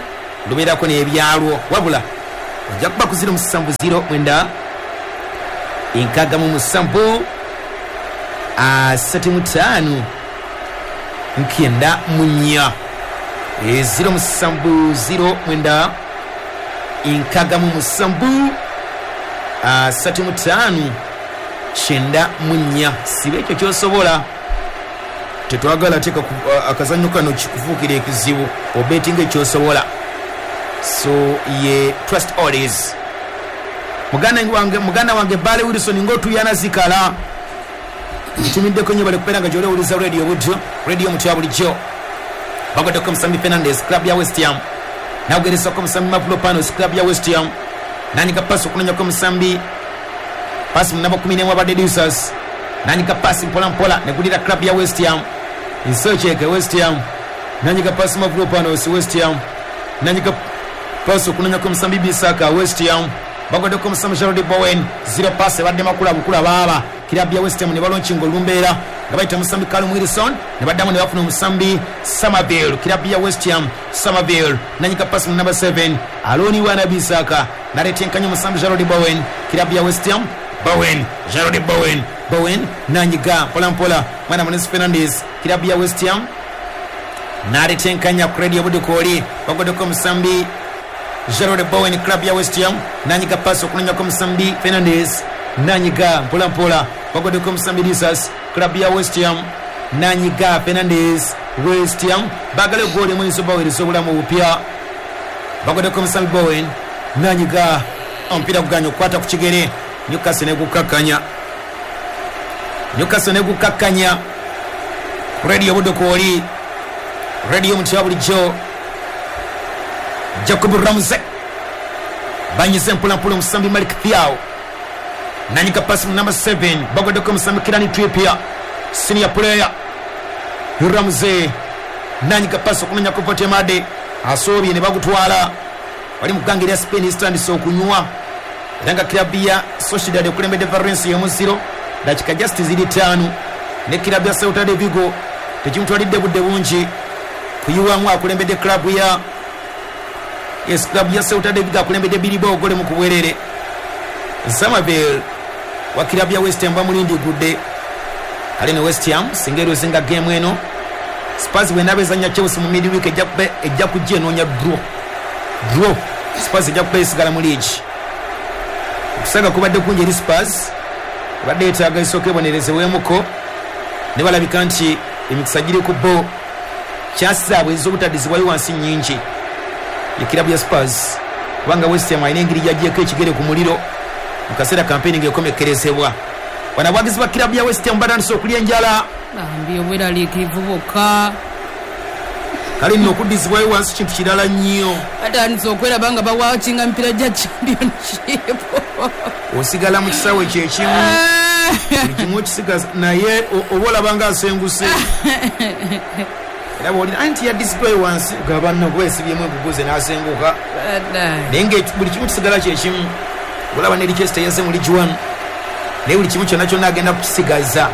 lubeerako n'ebyalwo wabula ojja kuba ku ziro musanvu ziro mwenda enkaaga mu musanvu asatu mu ttaano nkenda mu nnya ziro musanvu ziro mwenda enkaaga mu musanvu asatu mu ttaano kyenda mu nnya siba ekyo kyosobola tetwagala teeka akazannyo kano kikufuukira ekizibu obetinga ekyosobola so ye trust always muganda wange muganda wange Bale Wilson ng'otuyana zikala ntumiddeko nnyo bale kubeera nga gy'olewuliza radio budyo radio mutya bulijjo bagoddeko Musambi Fernandes club ya West Ham nawugeresako Musambi Mapulo Panos club ya West Ham nanyika pasi okunonyako Musambi pasi munabo kumi n'emu abadde Dusas nanyika pasi mpola mpola negulira club ya West Ham nsokyeke West Ham nanyika pasi Mapulo Panos West Ham nanyika pasi okunonyako Musambi Bisaka West Ham bagoddeko Musambi Gerald Bowen zero pass badde makula bukula baba kirabya West Ham ne balonchingo lumbeera nga bayita Musambi Callum Wilson ne baddamu ne bafuna Musambi Somerville kirabya West Ham Somerville nanyika pass mu number seven Aloni wana Bisaka naretenkanyo Musambi Gerald Bowen kirabya West Ham Bowen Gerald Bowen Bowen nanyiga pola mpola mwana Munis Fernandes kirabya West Ham naretenkanya Credit Budukoli bagoddeko Musambi Gerald Bowen club ya West Ham nanyika paso kunonya kwa Musambi Fernandes nanyiga mpola mpola bagoddeko Musambi Disas club ya West Ham nanyiga Fernandes West Ham bagale goli mwenso Bowen sobulamu upya bagoddeko Musambi Bowen nanyiga ompira kuganyo kwata ku kigere Newcastle ne kukakanya Newcastle ne kukakanya radio budokoli radio mchabuli Joe Jacob Ramsey banyize mpula mpula Musambi Malik Thiao nanyika pasi number seven bagoddeko Musambi Kirani Trippier senior player Ramsey nanyika pasi okunenya ko Potemade asobye ne bagutwala bali mugangira ya Spain stand so kunywa ranga kirabia Sociedad okulembedde Valencia ya Musiro dakika just ziri tano ne kirabia Celta de Vigo tekimutwalidde budde bungi kuyiwamu akulembedde club ya yes club ya Celta de Vigo akulembedde Bilbao gole mu kubwerere Somerville wa club ya West Ham bamulindi gudde kale ne West Ham singero zinga game eno Spurs we nabezanya Chelsea mu midweek ejja kube ejja kujje nonya draw draw Spurs ejja kube sigala mu league kusaga kubadde kunje Spurs badde etaga isoke bonerezewemuko ne balabika nti emikisa giri ku bo kyasabwe ezobutadizibwa wansi nyingi yekirabu ya Spurs kubanga West Ham ayina engiri yagyeko ekigere ku muliro mu kaseera kampeni ng'ekomekerezebwa wanabwagizi ba kirabu ya West Ham batandise okulya enjala bambi obweraliikirivu bokka kale nno okuddizibwayo wansi kintu kirala nnyo batandise okweraba nga bawakinga mpira gya championship osigala mu kisaawe ekyekimu buli kimu okisigaza naye oba olabanga asenguse era bwolina anti yaddizibwayo wansi gabanno kuba esibyemu eguguze n'asenguka naye nga buli kimu kisigala kyekimu olaba ne Leicester yazze mu League One naye buli kimu kyonna kyonna agenda kukisigaza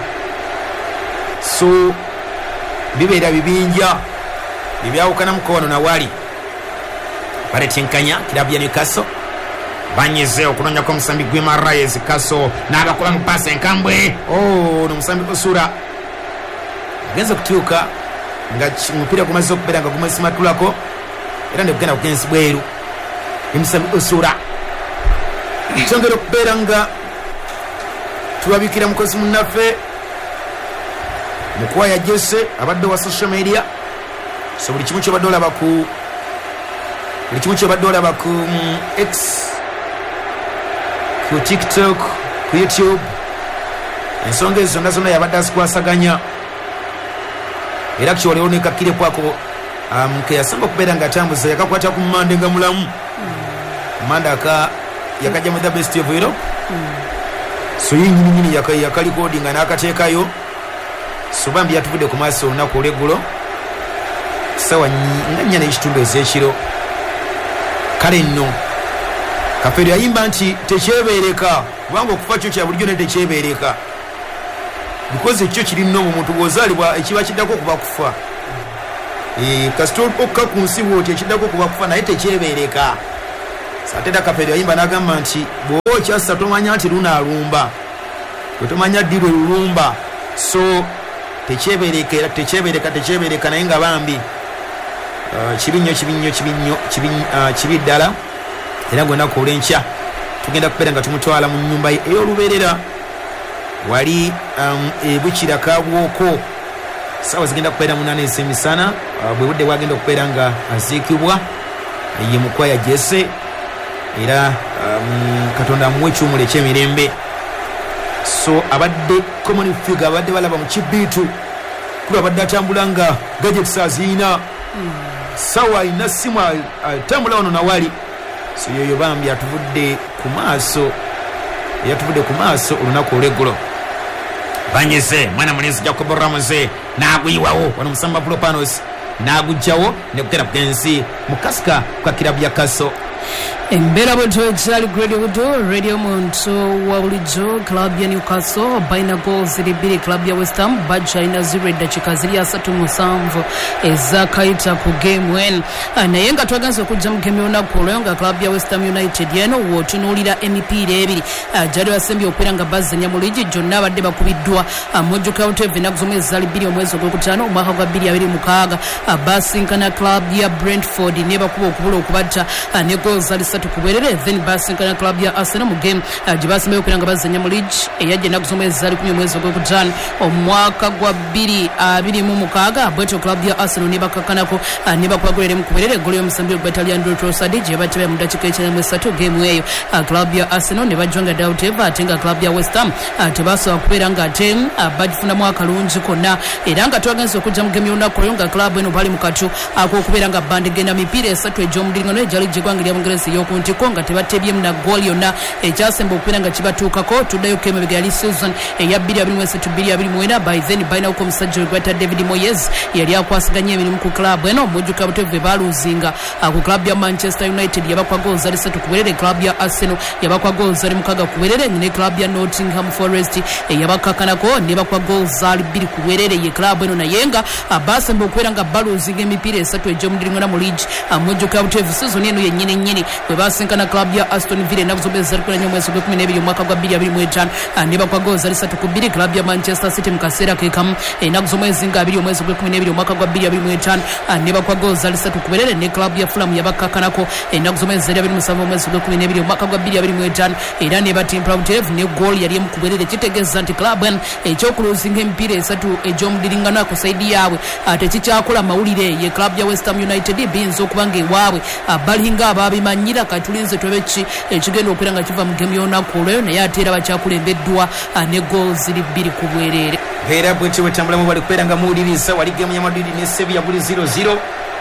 so bibeera bibinja bibyawukana mukono na wali baletenkanya kirabu ya Newcastle banyize okunonya kwa Musambi Gwema Reyes Kaso n'abakola mu pasi enkambwe oh no Musambi Osura genza kutuuka nga mupira kumaze okubeera nga gumasimatulako era ne kugenda kugenzi bweru Musambi Osura kyongera okubeera nga tulabikira mukozi munnaffe mukwaya Jesse abadde wa social media so buli kimu kyobadde olaba ku buli kimu kyobadde olaba ku X ku TikTok ku YouTube ensonga ezo zonna zonna yabadde azikwasaganya era kyolero nekakire kwako um, ke yasanga okubeera nga atambuza yakakwata ku mmande nga mulamu mmande aka yakajja mu the best of Europe so yinyininyini yakalikodinga n'akateekayo so bambi yatuvudde ku maaso olunaku olweggulo sawa nga nnya n'ekitundu ez'ekiro kale nno Kafeero yayimba nti tekyebeereka kubanga okufa kyo kya bulijjo ne tekyebeereka because ekyo kiri nno mu muntu bw'ozaalibwa ekiba kiddako okuba kufa eh kasitol okka ku nsi bwoti ekiddako kuba kufa naye tekyebeereka satenda kapere yimba nagamba nti bw'oba kyassa tomanya nti lunaalumba wetomanya ddi lwe lulumba so tekyebeereka tekyebeereka tekyebeereka naye nga bambi uh, kibi nnyo kibi nnyo kibi nnyo kibi uh, kibi ddala era gwenaku olw'enkya tugenda kubeera nga tumutwala mu nnyumba ye ey'olubeerera wali um, ebukira kabwoko sawa zigenda kubeera munaana ezemisana uh, bwe budde bwagenda okubeera nga aziikibwa ye mukwaya jese era um, katonda amuwe ekyumula ekyemirembe so abadde common figure abadde balaba mu kibiitu kuba abadde atambula nga gadgets aziina mm. sawa ina simu atambula wano nawali so yoyo bambi atuvudde ku maaso yatuvudde ku maaso olunaku olw'eggulo banyeze mwana mulenzi Jacob Ramose naguyiwawo wano musamba propanos nagujjawo ne kutera kugenzi mukasika kwa kirabu ya kaso Mbera bwetyo ekitali grade buto radio muntu wa bulijjo club ya Newcastle baina goals ziri club ya West Ham badja ina zero dakika ziri asatu musanvu ezakaita ku game when naye nga twaganze okujja mu game yona kulonga club ya West Ham United yeno wotunulira M P ebiri jali wasembye okwera nga bazanya mu ligi jonna abadde bakubiddwa mojo county vina kuzomwe zali biri omwezi ogwokutaano omwaka gwa bbiri abiri mukaaga basinkana club ya Brentford ne bakuba okubula okubatta ne goals zali tukubwerere then basinkana club ya Arsenal mu game jibasimbe okwera nga bazanya mu league eyajja nakuzomwe zali kumye mwezi ogwokutaano omwaka gwa bbiri abiri mu mukaaga bweto club ya Arsenal ne bakakanako ne bakwagulere mu kubwerere goli y'omusambi Italian Trossard je batebe mu dakika ekyenda mu esatu game eyo club ya Arsenal ne bajjonga doubt eva atenga club ya West Ham tebasobola kubeera nga ate bagifunamu akalungi konna era nga twagenze okujja mu game y'olunaku olwo nga club eno bali mu katu ak'okubeera nga bandi genda mipiira esatu egy'omudiringano egyali gy'eggwanga lya Bungereza ey'okuntiko nga tebatebyemu na goal yonna ekyasemba okubeera nga kibatuukako tuddayo kemu ebigga yali season eya bbiri abiri mu esatu bbiri abiri mu ena by then balinako omusajja wegweta David Moyes yali akwasiganya emirimu ku club eno mujjuka butevu baaluzinga ku club ya Manchester United yabakwa goals ali satu kuberere club ya Arsenal yabakwa goals ali mukaga kuberere ne club ya Nottingham Forest yabakakanako ne bakwa goals ali bbiri kuberere ye club eno nayenga abasemba okubeera nga baluzinga emipiira esatu egy'omudiringana mu league mujjuka butevu season eno yennyini nnyini bwe basinkana club ya Aston Villa nakuzombe zali kulanya omwezi gwa kumi n'ebiri omwaka gwa bbiri abiri mu etaano ne bakwa goals ali satu ku bbiri club ya Manchester City mu kaseera ke kamu nakuzomwezi nga abiri omwezi gwa kumi n'ebiri omwaka gwa bbiri abiri mu etaano ne bakwa goals ali satu kuberere ne club ya Fulham yabakakanako nakuzomwezi zali abiri musanvu omwezi gwa kumi n'ebiri omwaka gwa bbiri abiri mu etaano era ne batimpula buterevu ne goal yali emu kuberere kitegeeza nti club en ekyokuluzinga emipiira esatu egy'omudiringano ku saidi yaabwe ate kikyakola mawulire ye club ya West Ham United biyinza okuba nga ewaabwe balinga ababimanyira katulinze tobe ki ekigenda okubeera nga kiva mu game y'olunaku olwo naye ate era bakyakulembeddwa ne goals ziri bbiri ku bwerere era bwetyo bwetambulamu bali kubeera nga muwuliriza wali game ya Madrid ne Sevilla buli zero zero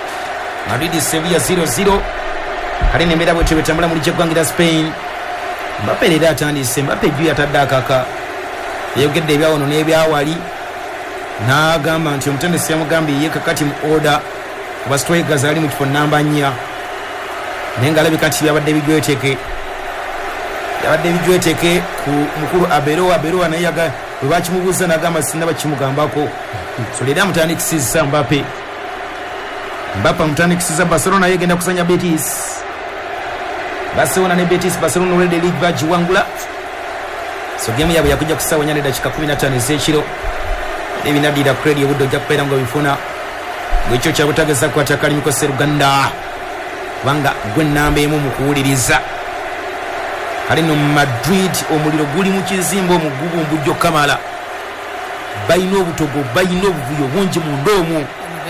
Madrid Sevilla zero zero kale nembeera bwetyo bwetambula mu ligi y'eggwanga lya Spain Mbappe leero atandise Mbappe jju yatadde akaka yayogedde ebyawono n'ebyawali n'agamba nti omutendesi yamugambye ye kakati mu order kuba strikers ali mu kifo namba nnya naye nga alabika nti byabadde bijweteke byabadde bijweteke ku mukulu Aberoa Aberoa naye bwe bakimubuuza n'agamba sinna bakimugambako so leero amutandikisizza Mbappe Mbappe amutandikisizza Barcelona yegenda kusanya Betis Barcelona ne Betis Barcelona olwedde league bagiwangula so game yabwe yakujja kusaawa nnya ne dakika kumi na ttaano ez'ekiro ebinadira credit obudde ojja kubeera nga bifuna bwekyo kyabutageza kukwata kalimiko Seruganda kubanga gwe nnamba emu mu kuwuliriza kale no Madrid omuliro guli mu kizimba omugubu mbujjo kamala bayina obutogo bayina obuvuyo bungi mu ndoomu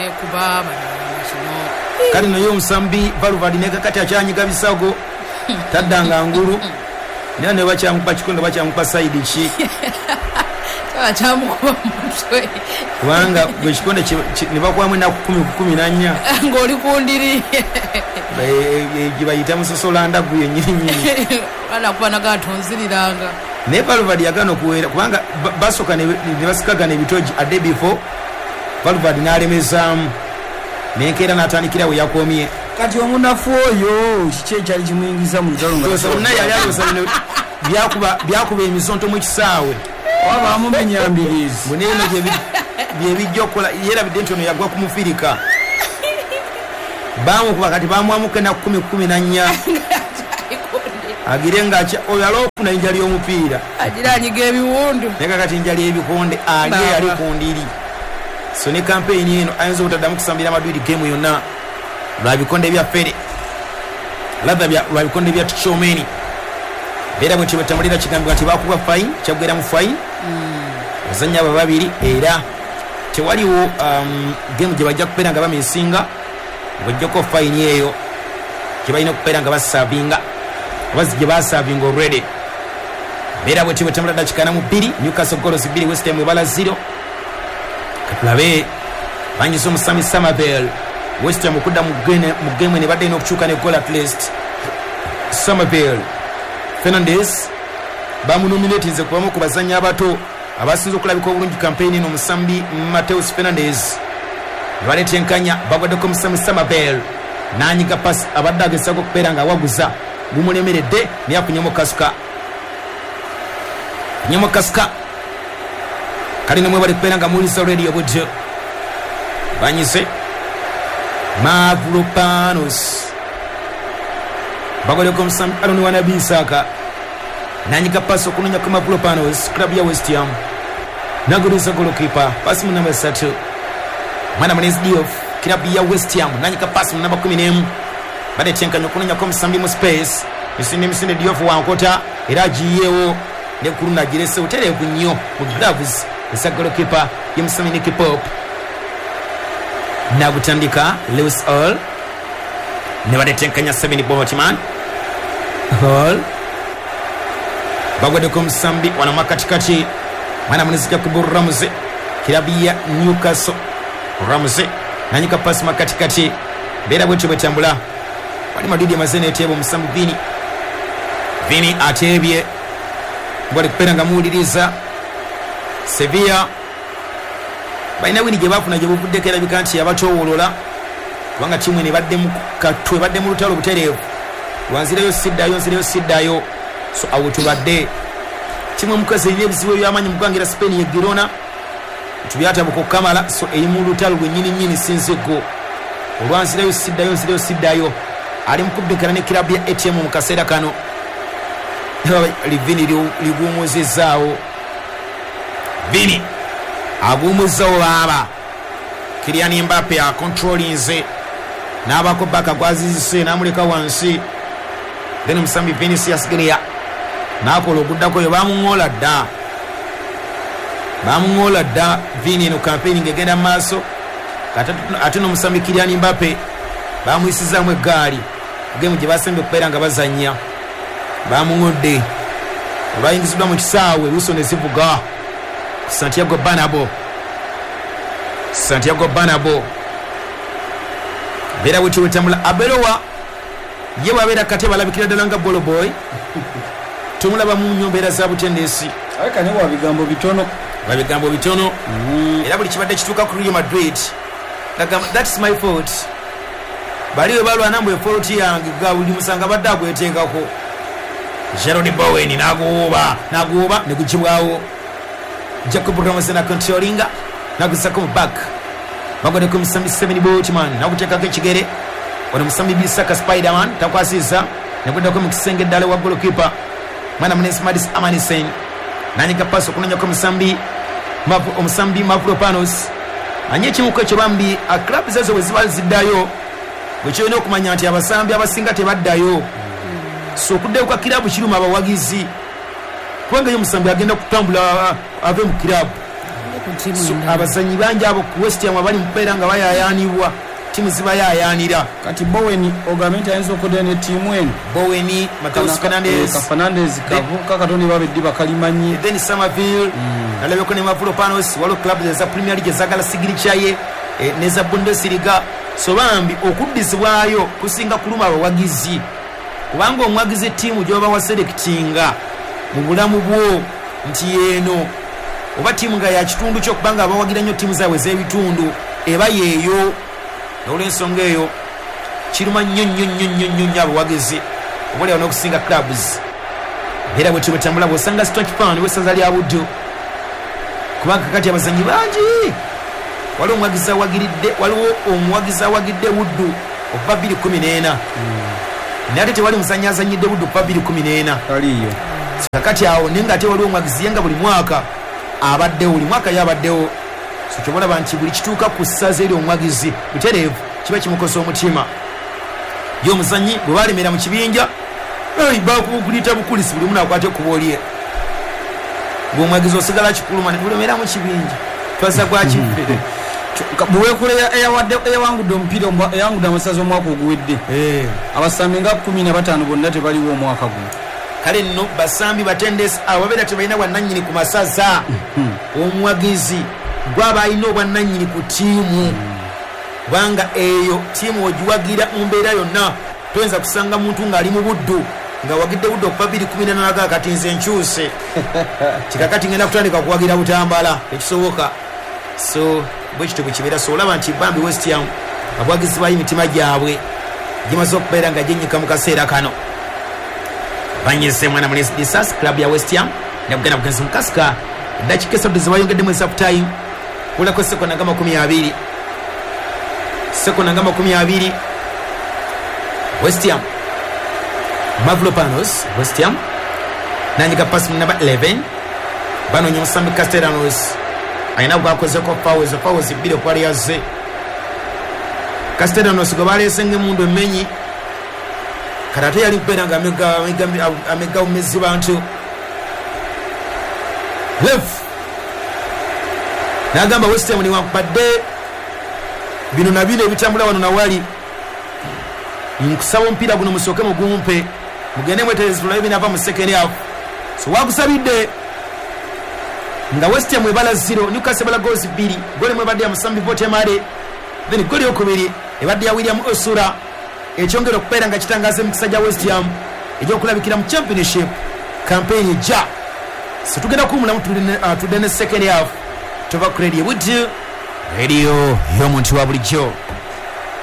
kale naye omusambi Valverde ne kakati akyanyiga bisago taddanga ngulu naye ne bakyamukuba kikondo bakyamukuba saidi ki achamukuba mutwe kubanga gwe kikonde ne bakwamu ennaku kumi ku kumi na nnya ng'oli kundiri gye bayita musosolanda gwe yennyini nnyini anakuba nagatonziriranga naye Valverde yagana okuweera kubanga basooka ne basikagana ebitogi adde before Valverde n'alemezaamu nenkeera n'atandikira we yakomye kati omunafu oyo kiki ekyali kimuyingiza mu lutalo nga yali aloosa bino byakuba emisonto mu kisaawe waba amumenya mbirizi buneno byebijja okukola yerabidde nti ono yagwa ku mufirika bamukuba kati bamwamuke na kumi kumi na nnya agire nga oyo alokuna enjali y'omupiira agira anyiga ebiwundu naye kakati enjali y'ebikonde ali yali ku ndiri so ne kampeyini eno ayinza obutaddamu kusambira amadwiri gemu yonna lwa bikonde bya fere ladha lwa bikonde bya tukyomeni era bwe tibetambulira kigambibwa nti bakuba fayini kyagwera mu fayini bazanya abo babiri era tewaliwo um, gemu gye bajja kubeera nga bamisinga bwejjako fayini eyo gye balina okubeera nga basavinga abazi gye basavinga already beera bwe tibetambulira dakikana mu bbiri Newcastle goals bbiri West Ham ebala zero katulabe banyiza omusami Samavel West Ham okudda mu gemu ne badde n'okukyuka ne goal at least Samavel Fernandes bamunominatinze kubamu ku bazanyi abato abasinze okulabika obulungi kampeyini eno omusambi Mateus Fernandes baletenkanya bagwaddeko omusambi Samavel nanyiga pasi abadde agezaako okubeera nga awaguza gumulemeredde naye akunyamu kasuka kunyamu kasuka kali nemwe bali kubeera nga muwuliza radio budde banyize Mavropanos bagwaddeko omusambi Aloni Wanabisaka nanyiga pasi okunonya ku Mavropanos club ya West Ham naguluza golokipa pasi mu namba esatu mwana Menez Diouf club ya West Ham nanyiga pasi mu namba kumi n'emu badetenkanya okunonya ku omusambi mu space misinde misinde Diouf wankota era agiyeewo ne kuluna agirese otereevu nnyo mu gloves eza golokipa y'omusambi Nicky Pope nagutandika Lewis Hall ne badetenkanya seven Boatman Hall bagwaddeko omusambi wano makatikati mwana Munezija Kubu Ramsey kirabi ya Newcastle Ramsey nanyika pasi makatikati beera bwetyo bwetambula wali madudi amazene eteeba omusambi Vini Vini ateebye bwali kubeera nga muwuliriza Sevilla balina wini gye baafuna gye buvuddeko erabika nti yabatowolola kubanga tiimu ene badde mu katwe badde mu lutalo butereevu lwanzirayo siddayo nzirayo siddayo so awo tubadde timu omukazi erina ebizibu ebyamaanyi mu ggwanga era Spain ye Girona tubyatabuka okukamala so eri mu lutalo lwennyini nnyini sinzigo olwanzirayo siddayo nzirayo siddayo ali mu kubbikana ne kirabu ya A T M mu kaseera kano livini liguumuzizaawo Vini aguumuzaawo baaba Kylian Mbappe akontrolinze n'abako baka gwazizise n'amuleka wansi then omusambi Vinicius Junior n'akola okuddako yo bamuŋoola dda bamuŋoola dda Vini eno campaigning egenda mu maaso ate n'omusambi Kylian Mbappe bamuyisizaamu eggaali gemu gye basembye okubeera nga bazannya bamuŋodde bayingiziddwa mu kisaawe Wilson ezivuga Santiago Bernabeu Santiago Bernabeu beera bwetyo bwetambula Abelowa ye bwabeera kate balabikira ddala nga boloboy tumulaba mu nyombeera za butendeesi aleka ne wabigambo bitono wabigambo bitono era buli kibadde kituuka ku Real Madrid nagamba that's my fault bali we balwana mbu efault yange ga buli musanga badde agweteekako Jarrod Bowen naguuba naguuba ne gukibwawo Jacob Ramsey na controllinga nagusako mu back bagwaddeko omusambi Seven Boatman nakuteekako ekigere ono musambi Bisaka Spiderman takwasiza neguddako mu kisenge ddala wa golokipa mwana Menez Madis Amanisen nanyiga pasi okunonyako omusambi omusambi Mavropanos anye ekimuko ekyo bambi club zazo bwe ziba ziddayo bwe kyolina okumanya nti abasambi abasinga tebaddayo so okuddayo kwa kirabu kiruma abawagizi kubanga yo omusambi agenda kutambula ave mu kirabu so abazanyi bangi abo ku West Ham abali mupeera nga bayayaanibwa timu ziba yayaanira kati Bowen ogambe nti ayinza okudda ne tiimu eno Bowen Mateus Fernandes ka Fernandes kavuka katoni babeddi bakalimanyi then Samavel nalabeko ne Mavropanos waliwo club za Premier League ezagala sigiricha ye neza Bundesliga so bambi okuddizibwayo kusinga kuluma abawagizi kubanga omwagizi tiimu gyoba wa selectinga mu bulamu bwo nti eno oba tiimu nga ya kitundu kyokubanga abawagira nnyo tiimu zaabwe z'ebitundu eba yeeyo olw'ensonga eyo kiruma nnyo nnyo nnyo nnyo nnyo nnyo abawagizi obalyawo n'okusinga clubs era bwe tubetambula bw'osanga stoke fan w'essaza lya Buddu kubanga kati abazanyi bangi waliwo omuwagizi awagiridde waliwo omuwagizi awagidde Buddu okuva bbiri kumi n'ena naye ate tewali muzanyi azanyidde budde okuva bbiri kumi n'ena aliyo kakati awo naye nga ate waliwo omwagizi ye nga buli mwaka abaddewo buli mwaka ye abaddewo so kyobalaba nti buli kituuka ku ssaza eri omwagizi butereevu kiba kimukosa omutima ye omuzanyi bwe balemera mu kibinja bakugulita bukulisi buli muna akwate kuba olye ngaomwagizi osigala kikuluma nebulemera mu kibinja twasa gwakiffe bwewekula eyawangudde omupiira eyawangudde amasaza omwaka oguwedde abasambi nga kumi na bataano bonna tebaliwo omwaka guno kale nno basambi batendesi abo babeera tebalina bwannannyini ku masaza omwagizi gwaba alina obwannannyini ku ttiimu kubanga eyo ttiimu ogiwagira mu mbeera yonna toyinza kusanga muntu ng'ali mu buddu nga wagidde budde okuva bbiri kumi nanaga kati nze nkyuse kikakati ngenda kutandika kuwagira butambala ekisoboka so bwe kityo bwe kibeera so olaba nti bambi westham abawagizi bayo emitima gyabwe gimaze okubeera nga gyenyika mu kaseera kano banyise mwana mulesi disas club ya westham nebugenda bugenzi mukasika eddakiika esatu zebayongeddemu esafu time kulako sekonda nga makumi abiri sekonda nga makumi abiri westham Mavropanos westham nanyiga pasi namba eleven banonye omusambi Castellanos ayina bwakozeko fawes fawes bbiri okwali yazze Castellanos gwe baleese ng'emundu emmenyi kati ate yali kubeera nga amega omezi bantu lef n'agamba westham niwankubadde bino na bino ebitambula wano nawali nkusaba omupiira guno musooke mugumpe mugende mweterezi tulabe binava mu second half so wagusabidde nga westham ebala zero Newcastle ebala goals bbiri goli mu ebadde ya musambi Votemade then goli okubiri ebadde ya William Osura ekyongera okubeera nga kitangaza emikisa gya westham egyokulabikira mu championship campaign ejja so tugenda kuwumulamu tudde ne second half tova ku radio budde radio y'omuntu wa bulijjo